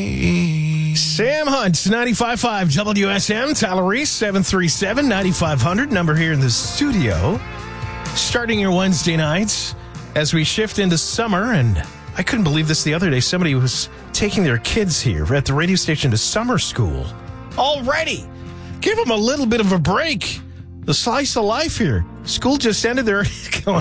Sam Hunt, 95.5 WSM, Tyler Reese, 737-9500, number here in the studio. Starting your Wednesday nights as we shift into summer, and I couldn't believe this the other day. Somebody was taking their kids here at the radio station to summer school already. Give them a little bit of a break. The slice of life here. School just ended. They're going